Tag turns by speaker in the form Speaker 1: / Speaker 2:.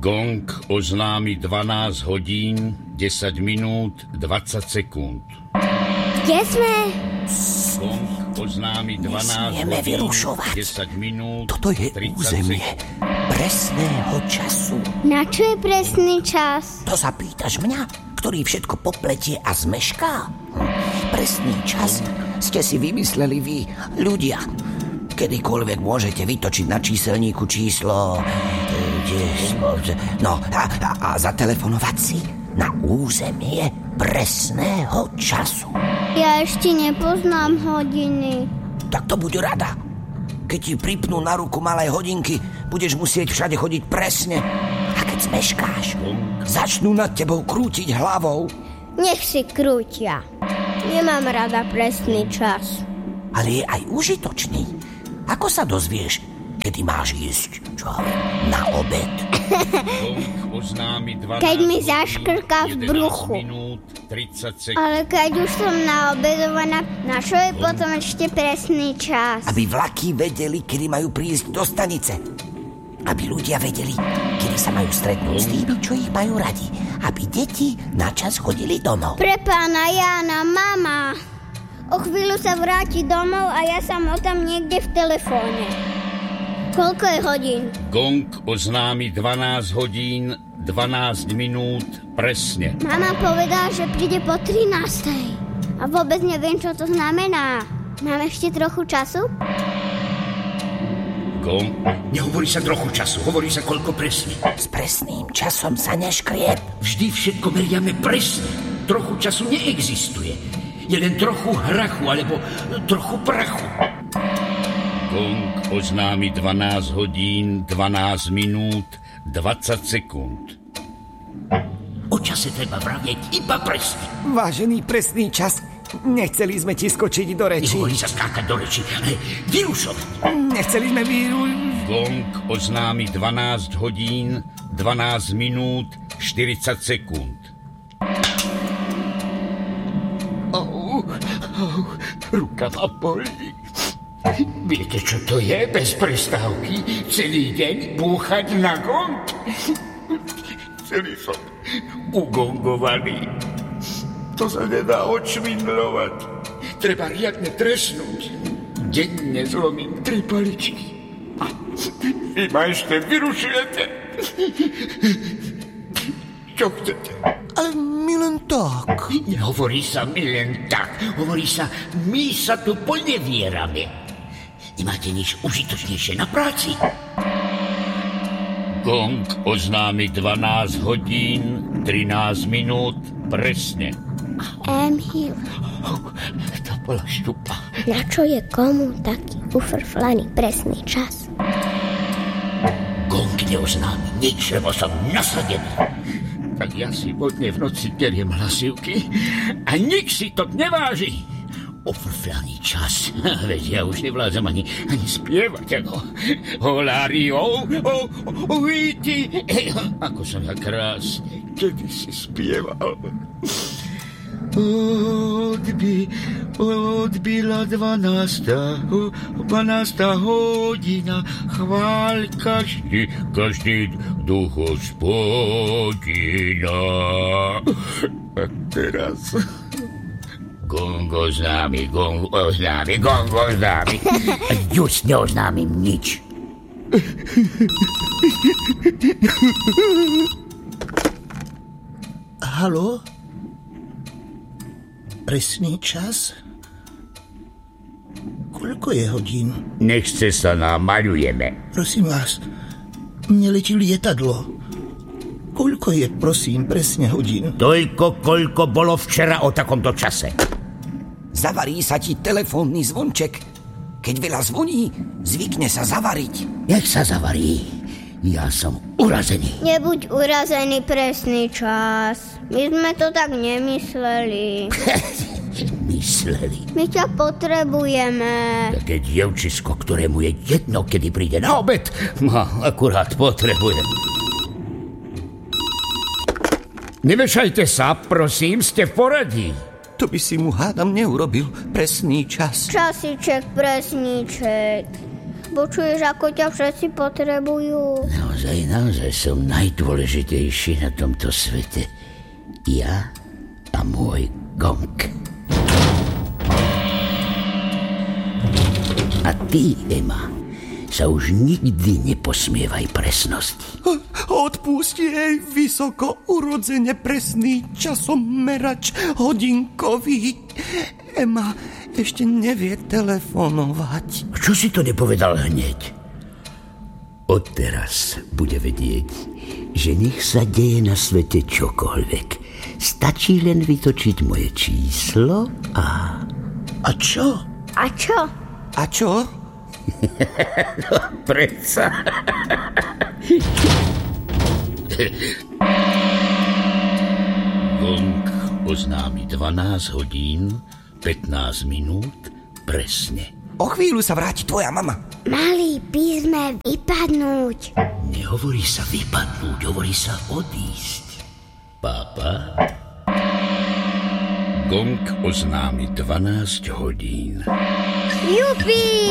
Speaker 1: Gong oznámi 12 hodín, 10 minút, 20 sekúnd.
Speaker 2: Kde sme?
Speaker 1: Gong oznámi 12
Speaker 3: Nesmieme
Speaker 1: hodín,
Speaker 3: vyrušovať.
Speaker 1: 10 minút,
Speaker 3: Toto je
Speaker 1: 30
Speaker 3: územie
Speaker 1: sekúnd.
Speaker 3: presného času.
Speaker 2: Na čo je presný čas?
Speaker 3: To sa pýtaš mňa, ktorý všetko popletie a zmešká? Presný čas ste si vymysleli vy, ľudia. Kedykoľvek môžete vytočiť na číselníku číslo... No a zatelefonovať si na územie presného času.
Speaker 2: Ja ešte nepoznám hodiny.
Speaker 3: Tak to buď rada. Keď ti pripnú na ruku malé hodinky, budeš musieť všade chodiť presne. A keď zmeškáš, začnú nad tebou krútiť hlavou.
Speaker 2: Nech si krútia. Nemám rada presný čas.
Speaker 3: Ale je aj užitočný. Ako sa dozvieš, kedy máš jesť, na obed?
Speaker 2: Keď mi zaškrká v bruchu. Ale keď už som naobedovaná, na čo je potom ešte presný čas?
Speaker 3: Aby vlaky vedeli, kedy majú prísť do stanice. Aby ľudia vedeli, kedy sa majú stretnúť s tými, čo ich majú radi. Aby deti na čas chodili domov.
Speaker 2: Pre pána Jána, mama. O chvíľu sa vráti domov a ja sa motám niekde v telefóne. Koľko je hodín?
Speaker 1: Gong oznámi 12 hodín, 12 minút, presne.
Speaker 2: Mama povedala, že príde po 13. A vôbec neviem, čo to znamená. Mám ešte trochu času?
Speaker 1: Gong.
Speaker 4: Nehovorí sa trochu času, hovorí sa koľko presne.
Speaker 3: S presným časom sa neškriep.
Speaker 4: Vždy všetko meriame presne. Trochu času neexistuje. Je len trochu hrachu, alebo trochu prachu.
Speaker 1: Gong oznámi 12 hodín, 12 minút, 20 sekúnd.
Speaker 4: O čase treba vravieť iba presne.
Speaker 5: Vážený presný čas, nechceli sme ti skočiť do reči.
Speaker 4: Nehovorí sa skákať do reči, ale vyrušovať.
Speaker 5: Nechceli sme
Speaker 1: Gong oznámi 12 hodín, 12 minút, 40 sekúnd.
Speaker 4: Ruka ma bolí. Viete, čo to je bez prestávky? Celý deň búchať na gong? Celý som ugongovaný. To sa nedá odšvindlovať. Treba riadne tresnúť. Denne zlomím 3 paličky. A vy ma ešte vyrušujete. Čo chcete?
Speaker 3: Ale my len tak.
Speaker 4: Nehovorí sa my len tak. Hovorí sa, my sa tu ponevierame. Nemáte nič užitočnejšie na práci?
Speaker 1: Gong oznámi 12 hodín, 13 minút, presne.
Speaker 2: Emil,
Speaker 4: To bola štupa.
Speaker 2: na čo je komu taký ufrflaný presný čas?
Speaker 4: Gong neoznámi nič, lebo som nasadený. Tak ja si vodne v noci deriem hlasivky a nik si to neváži. Ofrflaný čas. Veď ja už nevládzam ani spievať. Holári, víti. Ako som ja krásne, kedy si spieval. Odbila 12 hodina, chváľ každý duch Hospodina. A teraz Gong oznámi. Just neoznámim nič.
Speaker 6: Haló? Presný čas? Koľko je hodín?
Speaker 4: Nechce sa nám, maľujeme.
Speaker 6: Prosím vás, mne letí lietadlo. Koľko je, prosím, presne hodín?
Speaker 4: Toľko, koľko bolo včera o takomto čase.
Speaker 3: Zavarí sa ti telefónny zvonček. Keď veľa zvoní, zvykne sa zavariť.
Speaker 4: Jak sa zavarí? Ja som urazený.
Speaker 2: Nebuď urazený, presný čas. My sme to tak nemysleli.
Speaker 4: Mysleli.
Speaker 2: My ťa potrebujeme.
Speaker 4: Také dievčisko, ktorému je jedno, kedy príde na obed, ma akurát potrebujem. Nevešajte sa, prosím, ste v poradí.
Speaker 3: To by si mu hádam neurobil presný čas.
Speaker 2: Časíček, presníček. počuješ, ako ťa všetci potrebujú.
Speaker 4: Naozaj som najdôležitejší na tomto svete. Ja a môj gong. A ty, Ema, sa už nikdy neposmievaj presnosti.
Speaker 5: Odpust jej vysoko urodzene presný časomerač hodinkový. Ema ešte nevie telefonovať.
Speaker 4: Čo si to nepovedal hneď? Odteraz bude vedieť, že nech sa deje na svete čokoľvek. Stačí len vytočiť moje číslo a...
Speaker 6: A čo?
Speaker 2: A čo?
Speaker 5: A čo?
Speaker 4: No, predsa.
Speaker 1: Gong oznámi 12 hodín, 15 minút presne.
Speaker 5: O chvíľu sa vráti tvoja mama.
Speaker 2: Mali by sme vypadnúť.
Speaker 4: Nehovorí sa vypadnúť, hovorí sa odísť.
Speaker 1: Pápa. Gong oznámi 12 hodín.
Speaker 2: Jupi!